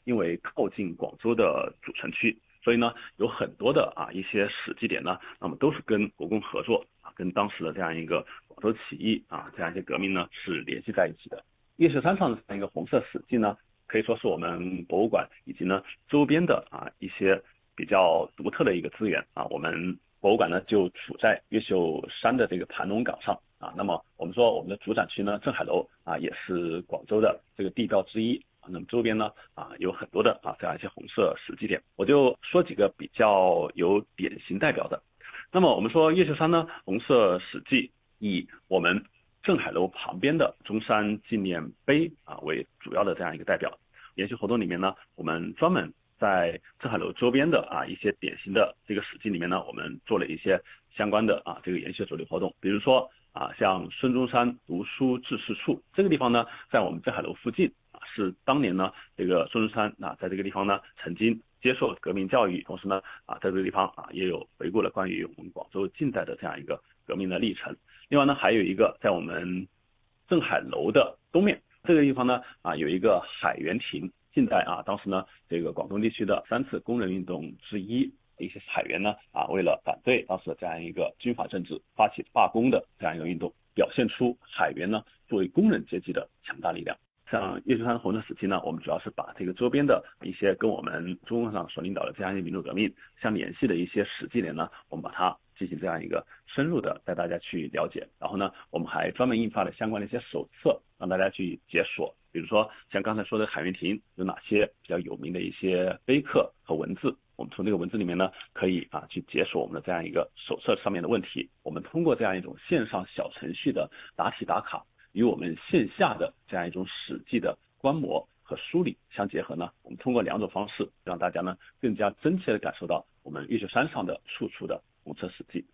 因为靠近广州的主城区，所以呢有很多的一些史迹点呢，那么都是跟国共合作跟当时的这样一个广州起义这样一些革命呢是联系在一起的。叶秀山上的一个红色史迹呢，可以说是我们博物馆以及呢周边的一些比较独特的一个资源我们博物馆呢就处在越秀山的这个盘龙岗上那么我们说我们的主展区呢，镇海楼也是广州的这个地标之一那么周边呢有很多的这样一些红色史迹点，我就说几个比较有典型代表的。那么我们说越秀山呢，红色史迹以我们镇海楼旁边的中山纪念碑为主要的这样一个代表。研修活动里面呢，我们专门在镇海楼周边的一些典型的这个史迹里面呢，我们做了一些相关的这个研修主题活动，比如说像孙中山读书志士处这个地方呢，在我们镇海楼附近是当年呢这个孙中山在这个地方呢曾经接受革命教育，同时呢在这个地方也有回顾了关于我们广州近代的这样一个革命的历程。另外呢，还有一个在我们镇海楼的东面这个地方呢有一个海员亭，近代当时呢这个广东地区的3次工人运动之一，一些海员呢为了反对当时的这样一个军阀政治，发起罢工的这样一个运动，表现出海员呢作为工人阶级的强大力量。像越秀山红色史迹呢，我们主要是把这个周边的一些跟我们中共上所领导的这样一个民主革命相联系的一些史迹点呢，我们把它进行这样一个深入的带大家去了解。然后呢，我们还专门印发了相关的一些手册，让大家去解锁。比如说像刚才说的海员亭有哪些比较有名的一些碑刻和文字，我们从这个文字里面呢，可以去解锁我们的这样一个手册上面的问题。我们通过这样一种线上小程序的答题打卡，与我们线下的这样一种史记的观摩和梳理相结合呢，我们通过2种方式，让大家呢更加真切地感受到我们越秀山上的处处的红色史记。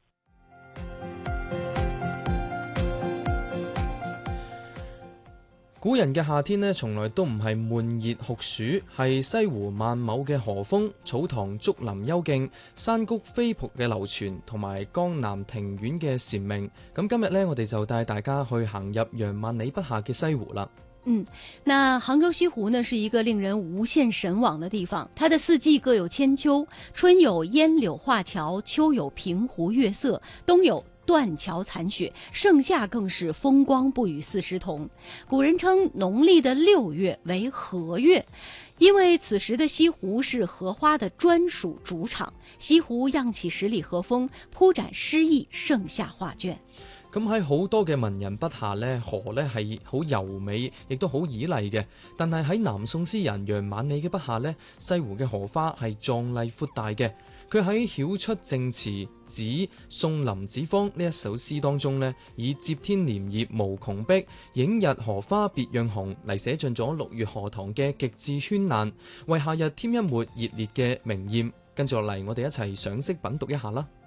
古人嘅夏天呢，從來都唔係悶熱酷暑，係西湖萬畝嘅河風、草堂竹林幽徑、山谷飛瀑嘅流傳，同埋江南庭院嘅禪鳴。咁今日呢，我哋就帶大家去行入楊萬里筆下嘅西湖啦。 那杭州西湖呢，是一个令人无限神往的地方。它的四季各有千秋，春有烟柳画桥，秋有平湖月色，冬有断桥残雪，盛夏更是风光不与四时同。古人称农历的6月为荷月，因为此时的西湖是荷花的专屬主場。西湖漾起十里荷風，鋪展詩意，盛夏畫卷。 咁喺好多嘅文人筆下呢，河呢係好柔美，亦都好綺麗嘅。但係喺南宋詩人楊萬里嘅筆下呢，西湖嘅荷花係壯麗闊大嘅。佢喺曉出正詞指送林子方呢一首詩當中呢，以接天蓮葉無窮碧，映日荷花別樣紅嚟寫盡咗6月荷塘嘅極致絢爛，為夏日添一抹熱烈嘅明豔。跟住落嚟，我哋一齊賞析品讀一下啦。